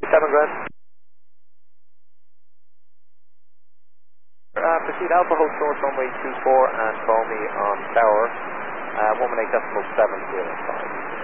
grand. Proceed Alpha Host North runway 24 and call me on tower 118.705.